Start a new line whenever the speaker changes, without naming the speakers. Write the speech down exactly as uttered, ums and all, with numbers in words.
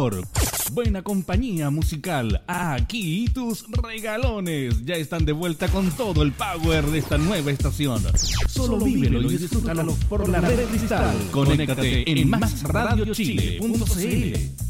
mejor. Buena compañía musical. Aquí tus regalones ya están de vuelta con todo el power de esta nueva estación. Solo vívelo y disfrútalo por la red Cristal. Conéctate en más radio chile punto c l.